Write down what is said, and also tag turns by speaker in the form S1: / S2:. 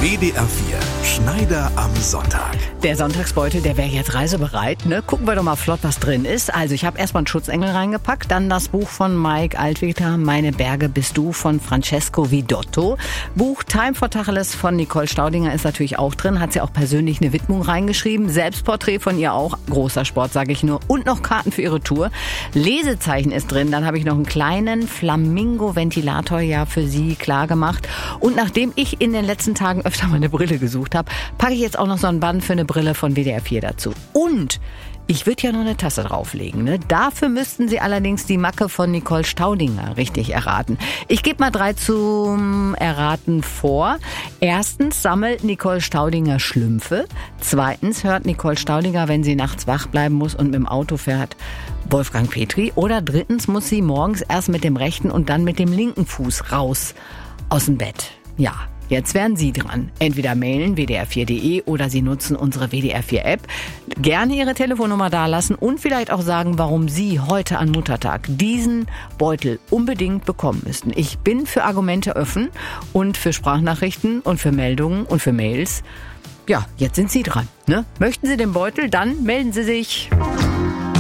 S1: WDR 4, Schneider am Sonntag.
S2: Der Sonntagsbeutel, der wäre jetzt reisebereit, ne? Gucken wir doch mal flott, was drin ist. Also ich habe erstmal einen Schutzengel reingepackt, dann das Buch von Mike Altwiegler, Meine Berge bist du von Francesco Vidotto. Buch Time for Tacheles von Nicole Staudinger ist natürlich auch drin, hat sie auch persönlich eine Widmung reingeschrieben. Selbstporträt von ihr auch, großer Sport, sage ich nur. Und noch Karten für ihre Tour. Lesezeichen ist drin, dann habe ich noch einen kleinen Flamingo-Ventilator ja für sie klar gemacht. Und nachdem ich in den letzten Tagen öfter mal eine Brille gesucht habe, packe ich jetzt auch noch so ein Band für eine Brille von WDR 4 dazu. Und ich würde ja noch eine Tasse drauflegen, ne? Dafür müssten Sie allerdings die Macke von Nicole Staudinger richtig erraten. Ich gebe mal 3 zum Erraten vor. Erstens sammelt Nicole Staudinger Schlümpfe. Zweitens hört Nicole Staudinger, wenn sie nachts wach bleiben muss und mit dem Auto fährt, Wolfgang Petri. Oder drittens muss sie morgens erst mit dem rechten und dann mit dem linken Fuß raus aus dem Bett. Ja. Jetzt wären Sie dran. Entweder mailen wdr4.de oder Sie nutzen unsere WDR4-App. Gerne Ihre Telefonnummer dalassen und vielleicht auch sagen, warum Sie heute an Muttertag diesen Beutel unbedingt bekommen müssten. Ich bin für Argumente offen und für Sprachnachrichten und für Meldungen und für Mails. Ja, jetzt sind Sie dran, ne? Möchten Sie den Beutel? Dann melden Sie sich.